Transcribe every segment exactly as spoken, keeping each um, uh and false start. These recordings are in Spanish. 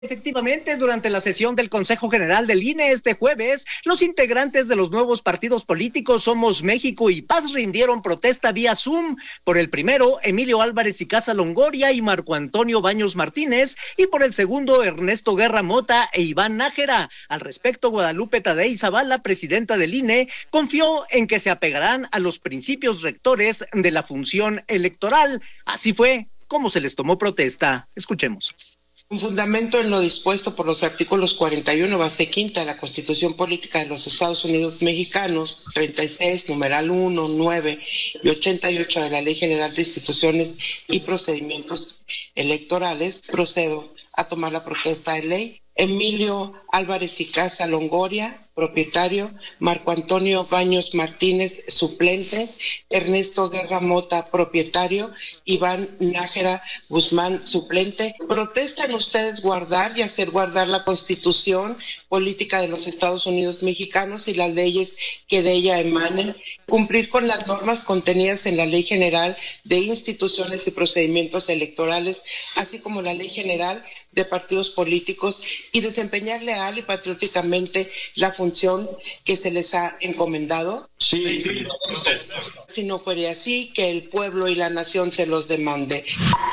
Efectivamente, durante la sesión del Consejo General del I N E este jueves, los integrantes de los nuevos partidos políticos Somos México y Paz rindieron protesta vía Zoom. Por el primero, Emilio Álvarez y Casa Longoria y Marco Antonio Baños Martínez, y por el segundo, Ernesto Guerra Mota e Iván Nájera. Al respecto, Guadalupe Tadei Zavala, presidenta del I N E, confió en que se apegarán a los principios rectores de la función electoral. Así fue como se les tomó protesta. Escuchemos. Un fundamento en lo dispuesto por los artículos cuarenta y uno, base quinta de la Constitución Política de los Estados Unidos Mexicanos, treinta y seis, numeral uno, nueve y ochenta y ocho de la Ley General de Instituciones y Procedimientos Electorales, procedo a tomar la protesta de ley. Emilio Álvarez y Casa Longoria, propietario; Marco Antonio Baños Martínez, suplente; Ernesto Guerra Mota, propietario; Iván Nájera Guzmán, suplente. ¿Protestan ustedes guardar y hacer guardar la Constitución Política de los Estados Unidos Mexicanos y las leyes que de ella emanen, cumplir con las normas contenidas en la Ley General de Instituciones y Procedimientos Electorales, así como la Ley General de Partidos Políticos, y desempeñar leal y patrióticamente la función que se les ha encomendado? Sí, sí. Si no fuera así, que el pueblo y la nación se los demande.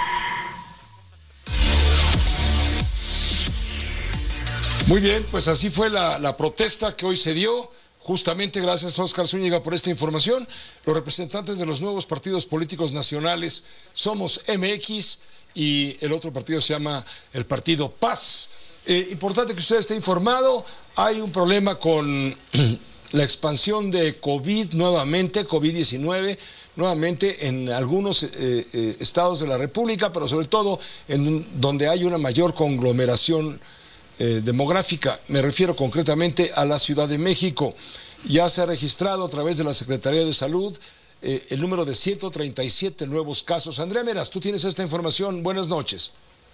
Muy bien, pues así fue la, la protesta que hoy se dio. Justamente gracias a Óscar Zúñiga por esta información. Los representantes de los nuevos partidos políticos nacionales Somos M X y el otro partido se llama el Partido Paz. Eh, importante que usted esté informado. Hay un problema con la expansión de COVID nuevamente, COVID diecinueve, nuevamente en algunos eh, eh, estados de la República, pero sobre todo en donde hay una mayor conglomeración eh, demográfica. Me refiero concretamente a la Ciudad de México. Ya se ha registrado a través de la Secretaría de Salud eh, el número de ciento treinta y siete nuevos casos. Andrea Meras, tú tienes esta información. Buenas noches.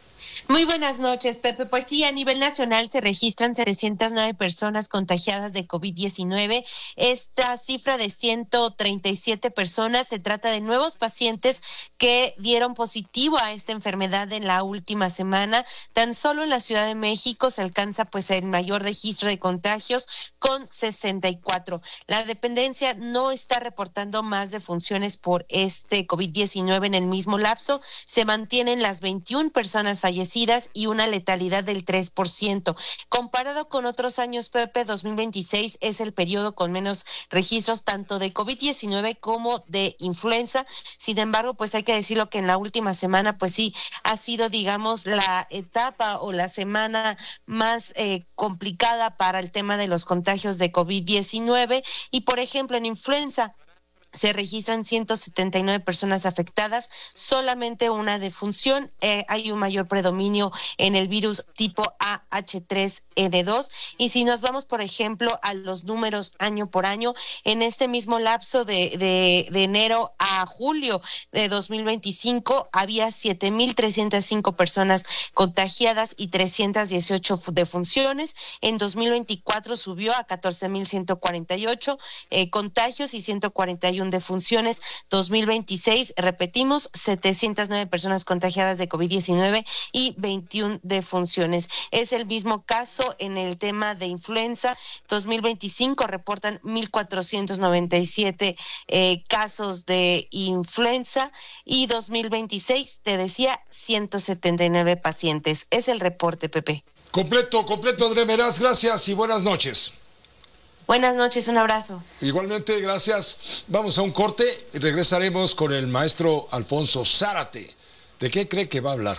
Muy buenas noches, Pepe. Pues sí, a nivel nacional se registran setecientas nueve personas contagiadas de COVID diecinueve. Esta cifra de ciento treinta y siete personas se trata de nuevos pacientes que dieron positivo a esta enfermedad en la última semana. Tan solo en la Ciudad de México se alcanza pues el mayor registro de contagios con sesenta y cuatro. La dependencia no está reportando más defunciones por este COVID diecinueve en el mismo lapso. Se mantienen las veintiuna personas fallecidas y una letalidad del tres por ciento. Comparado con otros años, Pepe, dos mil veintiséis es el periodo con menos registros tanto de COVID diecinueve como de influenza. Sin embargo, pues hay que decirlo que en la última semana, pues sí, ha sido, digamos, la etapa o la semana más eh, complicada para el tema de los contagios de COVID diecinueve. Y, por ejemplo, en influenza se registran ciento setenta y nueve personas afectadas, solamente una defunción. Eh, hay un mayor predominio en el virus tipo A H tres N dos. Y si nos vamos, por ejemplo, a los números año por año, en este mismo lapso de, de, de enero a julio de dos mil veinticinco, había siete mil trescientas cinco personas contagiadas y trescientas dieciocho defunciones. En dos mil veinticuatro subió a catorce mil ciento cuarenta y ocho eh, contagios y ciento cuarenta y uno defunciones. dos mil veintiséis, repetimos, setecientas nueve personas contagiadas de COVID diecinueve y veintiuna defunciones. Es el mismo caso en el tema de influenza. dos mil veinticinco reportan mil cuatrocientos noventa y siete eh, casos de influenza y dos mil veintiséis, te decía, ciento setenta y nueve pacientes. Es el reporte, Pepe. Completo, completo, André Meraz, gracias y buenas noches. Buenas noches, un abrazo. Igualmente, gracias. Vamos a un corte y regresaremos con el maestro Alfonso Zárate. ¿De qué cree que va a hablar?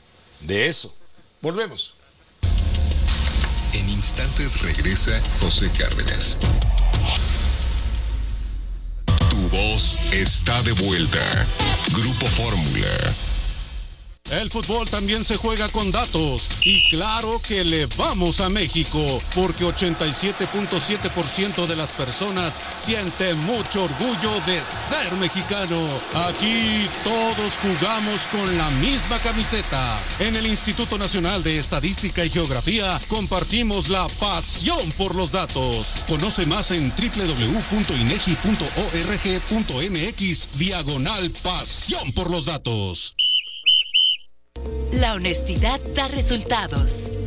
De eso. Volvemos. En instantes regresa José Cárdenas. Tu voz está de vuelta. Grupo Fórmula. El fútbol también se juega con datos y claro que le vamos a México porque ochenta y siete punto siete por ciento de las personas sienten mucho orgullo de ser mexicano. Aquí todos jugamos con la misma camiseta. En el Instituto Nacional de Estadística y Geografía compartimos la pasión por los datos. Conoce más en doble u doble u doble u punto inegi punto org punto mx diagonal pasión por los datos. La honestidad da resultados.